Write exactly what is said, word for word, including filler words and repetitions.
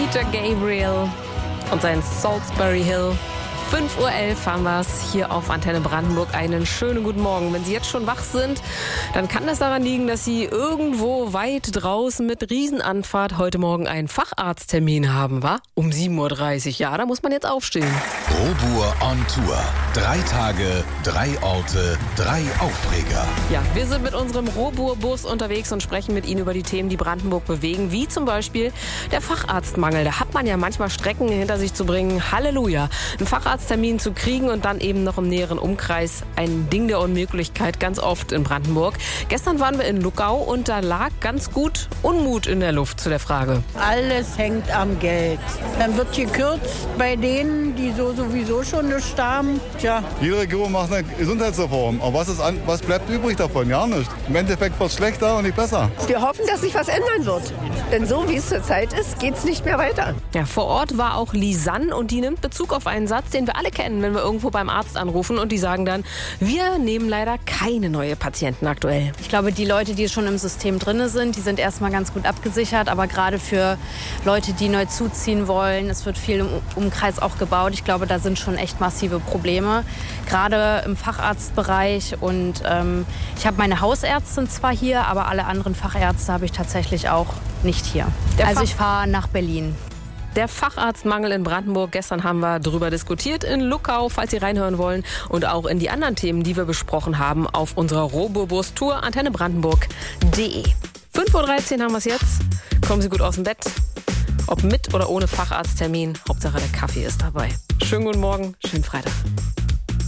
Peter Gabriel und sein Salisbury Hill. fünf Uhr elf haben wir es hier auf Antenne Brandenburg. Einen schönen guten Morgen. Wenn Sie jetzt schon wach sind, dann kann das daran liegen, dass Sie irgendwo weit draußen mit Riesenanfahrt heute Morgen einen Facharzttermin haben, wa? Um sieben Uhr dreißig. Ja, da muss man jetzt aufstehen. Robur on Tour. Drei Tage, drei Orte, drei Aufreger. Ja, wir sind mit unserem Robur-Bus unterwegs und sprechen mit Ihnen über die Themen, die Brandenburg bewegen, wie zum Beispiel der Facharztmangel. Da hat man ja manchmal Strecken hinter sich zu bringen. Halleluja. Ein Facharzttermin zu kriegen und dann eben noch im näheren Umkreis ein Ding der Unmöglichkeit, ganz oft in Brandenburg. Gestern waren wir in Luckau und da lag ganz gut Unmut in der Luft zu der Frage. Alles hängt am Geld. Dann wird gekürzt bei denen, die so sowieso schon nichts haben. Tja. Jede Regierung macht eine Gesundheitsreform. Aber was, ist an, was bleibt übrig davon? Ja, nichts. Im Endeffekt wird es schlechter und nicht besser. Wir hoffen, dass sich was ändern wird. Denn so wie es zurzeit ist, geht es nicht mehr weiter. Ja, vor Ort war auch Lisanne und die nimmt Bezug auf einen Satz, den wir alle kennen, wenn wir irgendwo beim Arzt anrufen und die sagen dann, wir nehmen leider keine neue Patienten aktuell. Ich glaube, die Leute, die schon im System drin sind, die sind erstmal ganz gut abgesichert. Aber gerade für Leute, die neu zuziehen wollen, es wird viel im Umkreis auch gebaut. Ich glaube, da sind schon echt massive Probleme. Gerade im Facharztbereich. Und ähm, ich habe meine Hausärztin zwar hier, aber alle anderen Fachärzte habe ich tatsächlich auch nicht hier. Der also Fach- ich fahre nach Berlin. Der Facharztmangel in Brandenburg. Gestern haben wir darüber diskutiert in Luckau, falls Sie reinhören wollen. Und auch in die anderen Themen, die wir besprochen haben, auf unserer Robur-Bus-Tour antenne brandenburg punkt de. fünf Uhr dreizehn haben wir es jetzt. Kommen Sie gut aus dem Bett. Ob mit oder ohne Facharzttermin. Hauptsache der Kaffee ist dabei. Schönen guten Morgen, schönen Freitag.